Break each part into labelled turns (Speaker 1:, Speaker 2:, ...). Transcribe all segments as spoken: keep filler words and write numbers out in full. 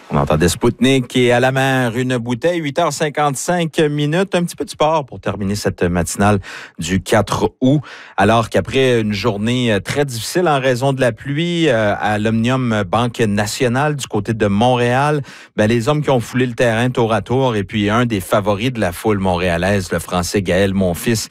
Speaker 1: On entendait Spoutnik et à la mer, une bouteille, huit heures cinquante-cinq minutes. Un petit peu de sport pour terminer cette matinale du quatre août. Alors qu'après une journée très difficile en raison de la pluie euh, à l'Omnium Banque Nationale du côté de Montréal, ben, les hommes qui ont foulé le terrain tour à tour et puis un des favoris de la foule montréalaise, le Français Gaël Monfils,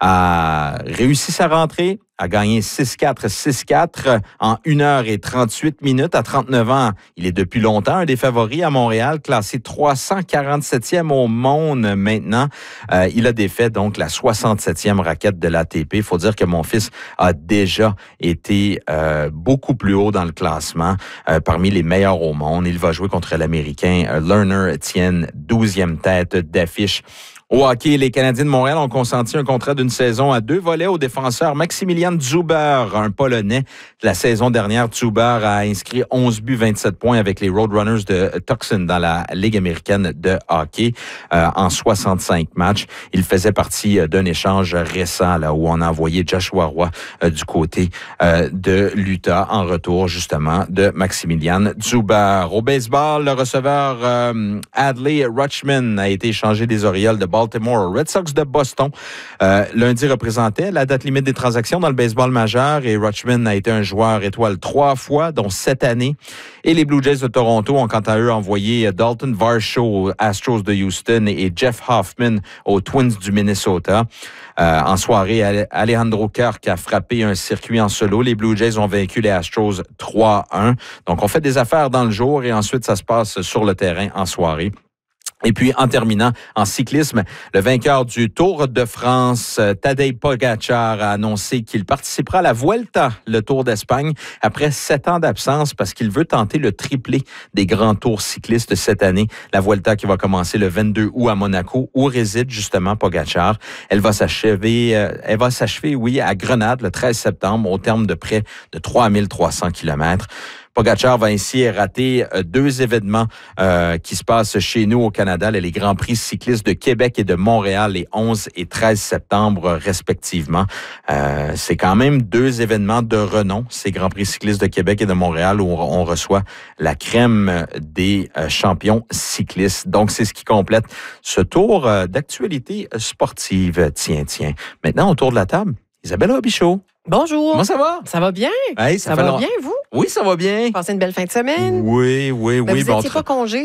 Speaker 1: a réussi sa rentrée. A gagné six quatre, six quatre en une heure trente-huit minutes. À trente-neuf ans, il est depuis longtemps un des favoris à Montréal, classé trois cent quarante-septième au monde maintenant. Euh, il a défait donc la soixante-septième raquette de l'A T P. Il faut dire que mon fils a déjà été euh, beaucoup plus haut dans le classement, euh, parmi les meilleurs au monde. Il va jouer contre l'Américain euh, Lerner Etienne, douzième tête d'affiche. Au hockey, les Canadiens de Montréal ont consenti un contrat d'une saison à deux volets au défenseur Maximilian Zuber, un Polonais. La saison dernière, Zuber a inscrit onze buts, vingt-sept points avec les Roadrunners de Tucson dans la Ligue américaine de hockey euh, en soixante-cinq matchs. Il faisait partie euh, d'un échange récent là où on a envoyé Joshua Roy euh, du côté euh, de l'Utah en retour justement de Maximilian Zuber. Au baseball, le receveur euh, Adley Rutschman a été échangé des Orioles de Baltimore aux Red Sox de Boston. Euh, lundi représentait la date limite des transactions dans le baseball majeur et Rutschman a été un joueur étoile trois fois, dont sept années. Et les Blue Jays de Toronto ont quant à eux envoyé Dalton Varsho aux Astros de Houston et Jeff Hoffman aux Twins du Minnesota. Euh, en soirée, Alejandro Kirk a frappé un circuit en solo. Les Blue Jays ont vaincu les Astros trois un. Donc, on fait des affaires dans le jour et ensuite, ça se passe sur le terrain en soirée. Et puis, en terminant, en cyclisme, le vainqueur du Tour de France, Tadej Pogačar, a annoncé qu'il participera à la Vuelta, le Tour d'Espagne, après sept ans d'absence parce qu'il veut tenter le triplé des grands tours cyclistes cette année. La Vuelta qui va commencer le vingt-deux août à Monaco, où réside justement Pogačar. Elle va s'achever, euh, elle va s'achever, oui, à Grenade le treize septembre, au terme de près de trois mille trois cents kilomètres. Pogačar va ainsi rater deux événements euh, qui se passent chez nous au Canada, les Grands Prix cyclistes de Québec et de Montréal les onze et treize septembre respectivement. Euh, c'est quand même deux événements de renom, ces Grands Prix cyclistes de Québec et de Montréal, où on reçoit la crème des euh, champions cyclistes. Donc, c'est ce qui complète ce tour euh, d'actualité sportive. Tiens, tiens. Maintenant, autour de la table, Isabelle Robichaud.
Speaker 2: Bonjour.
Speaker 1: Comment ça va?
Speaker 2: Ça va bien?
Speaker 1: Hey, ça
Speaker 2: ça
Speaker 1: fait
Speaker 2: va
Speaker 1: long...
Speaker 2: bien, vous?
Speaker 1: Oui, ça va bien.
Speaker 2: Passez une belle fin de semaine?
Speaker 1: Oui, oui, oui.
Speaker 2: Ben, vous
Speaker 1: bon,
Speaker 2: n'étiez pas congé.